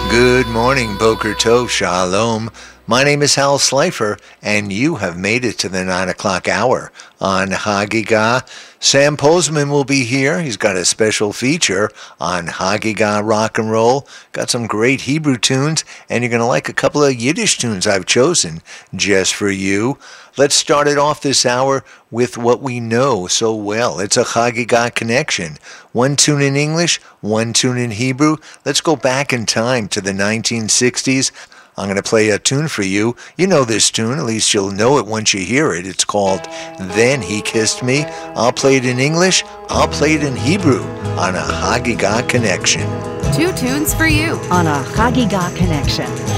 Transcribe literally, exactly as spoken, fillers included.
Good morning, Boker Tov, Shalom. My name is Hal Slifer, and you have made it to the nine o'clock hour on Hagigah. Sam Posman will be here. He's got a special feature on Hagigah rock and roll. Got some great Hebrew tunes, and you're going to like a couple of Yiddish tunes I've chosen just for you. Let's start it off this hour with what we know so well. It's a Hagigah connection. One tune in English, one tune in Hebrew. Let's go back in time to the nineteen sixties. I'm going to play a tune for you. You know this tune, at least you'll know it once you hear it. It's called Then He Kissed Me. I'll play it in English, I'll play it in Hebrew on a Hagigah connection. Two tunes for you on a Hagigah connection.